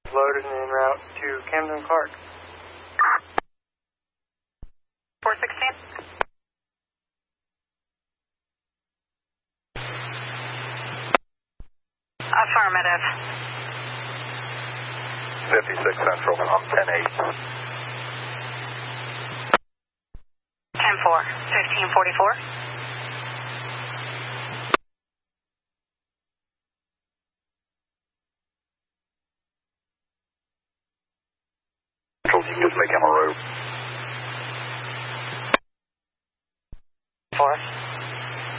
Loaded and en route to Camden Clark. 416. Affirmative. 56 Central, I'm 10-8. 10-4. 1544. Central, you can just make him a rope. 4.